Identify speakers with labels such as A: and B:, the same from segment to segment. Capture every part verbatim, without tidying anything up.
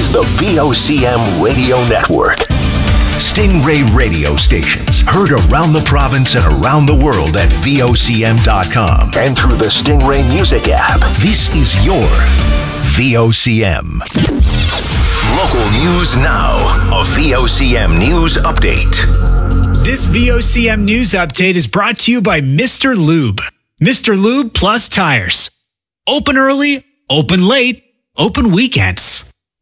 A: is the V O C M Radio Network. Stingray radio stations heard around the province and around the world at V O C M dot com and through the Stingray Music app. This is your V O C M. Local news now. A V O C M News Update.
B: This V O C M News Update is brought to you by Mister Lube. Mister Lube Plus Tires. Open early, open late, open weekends.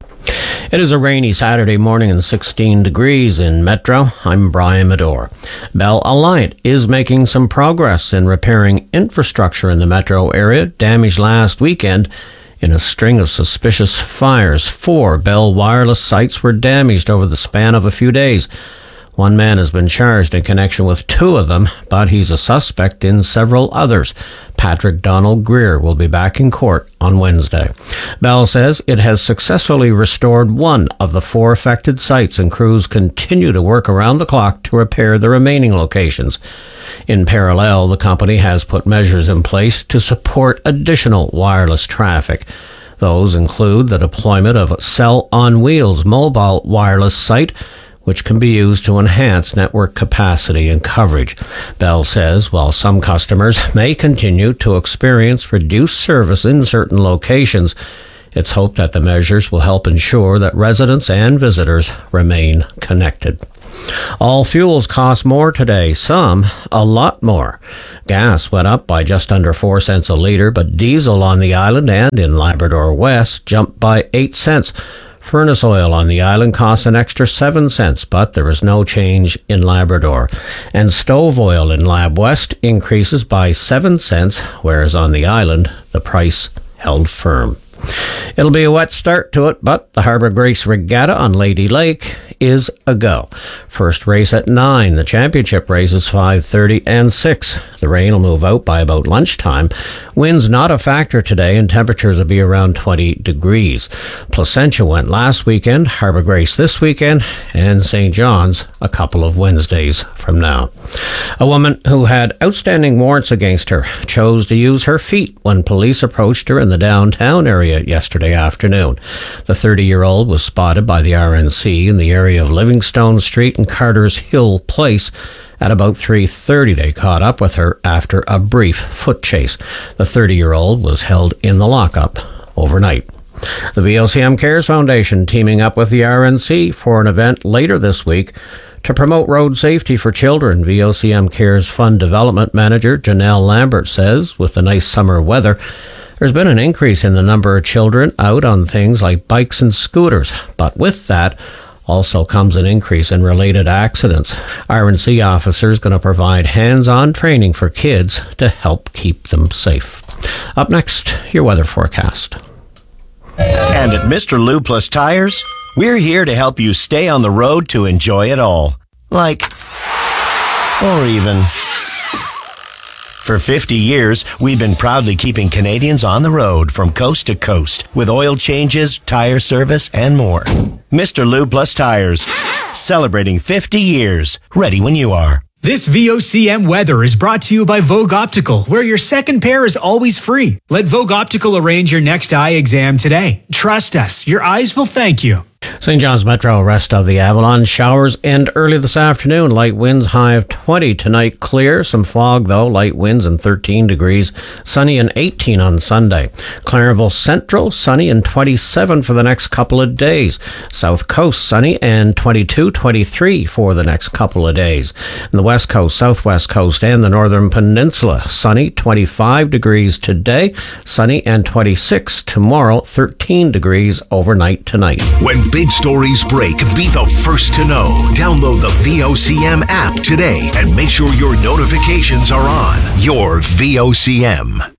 C: It is a rainy Saturday morning and sixteen degrees in Metro. I'm Brian Medore. Bell Alliant is making some progress in repairing infrastructure in the Metro area damaged last weekend in a string of suspicious fires. Four Bell wireless sites were damaged over the span of a few days. One man has been charged in connection with two of them, but he's a suspect in several others. Patrick Donald Greer will be back in court on Wednesday. Bell says it has successfully restored one of the four affected sites, and crews continue to work around the clock to repair the remaining locations. In parallel, the company has put measures in place to support additional wireless traffic. Those include the deployment of a Cell on Wheels mobile wireless site, which can be used to enhance network capacity and coverage. Bell says while some customers may continue to experience reduced service in certain locations, it's hoped that the measures will help ensure that residents and visitors remain connected. All fuels cost more today, some a lot more. Gas went up by just under four cents a litre, but diesel on the island and in Labrador West jumped by eight cents. Furnace oil on the island costs an extra seven cents, but there is no change in Labrador. And stove oil in Lab West increases by seven cents, whereas on the island, the price held firm. It'll be a wet start to it, but the Harbour Grace Regatta on Lady Lake is a go. First race at nine. The championship races five thirty and six. The rain will move out by about lunchtime. Wind's not a factor today, and temperatures will be around twenty degrees. Placentia went last weekend, Harbour Grace this weekend, and Saint John's a couple of Wednesdays from now. A woman who had outstanding warrants against her chose to use her feet when police approached her in the downtown area yesterday afternoon. The thirty-year-old was spotted by the R N C in the area of Livingstone Street and Carter's Hill Place. At about three thirty, they caught up with her after a brief foot chase. The thirty-year-old was held in the lockup overnight. The V O C M Cares Foundation teaming up with the R N C for an event later this week to promote road safety for children. V O C M Cares Fund Development Manager Janelle Lambert says with the nice summer weather, there's been an increase in the number of children out on things like bikes and scooters, but with that also comes an increase in related accidents. R N C officers going to provide hands-on training for kids to help keep them safe. Up next, your weather forecast.
D: And at Mister Lube Plus Tires, we're here to help you stay on the road to enjoy it all. Like, or even... For fifty years, we've been proudly keeping Canadians on the road from coast to coast with oil changes, tire service, and more. Mister Lube Plus Tires, celebrating fifty years. Ready when you are.
B: This V O C M weather is brought to you by Vogue Optical, where your second pair is always free. Let Vogue Optical arrange your next eye exam today. Trust us, your eyes will thank you.
C: Saint John's Metro, rest of the Avalon. Showers end early this afternoon. Light winds, high of twenty. Tonight, clear. Some fog, though. Light winds and thirteen degrees. Sunny and eighteen on Sunday. Clarenville Central, sunny and twenty-seven for the next couple of days. South Coast, sunny and twenty-two, twenty-three for the next couple of days. And the West Coast, Southwest Coast, and the Northern Peninsula, sunny, twenty-five degrees today. Sunny and twenty-six tomorrow. thirteen degrees overnight tonight.
A: When big stories break, be the first to know. Download the V O C M app today and make sure your notifications are on. Your V O C M.